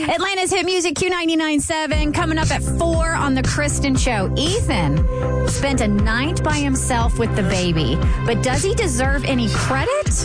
Atlanta's hit music Q99.7 coming up at 4 on the Kristen Show. Ethan spent a night by himself with the baby, but does he deserve any credit?